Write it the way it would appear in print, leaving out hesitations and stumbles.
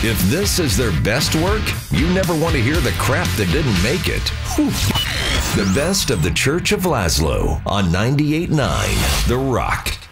If this is their best work, you never want to hear the crap that didn't make it. Whew. The best of the Church of Laszlo on 98.9 The Rock.